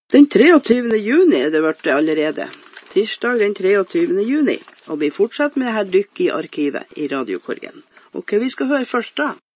Den 23. juni det vært det allerede. Tirsdag den 23. juni. Og vi fortsetter med det her dykk i arkivet i radiokorgen. Og hva vi skal høre først da?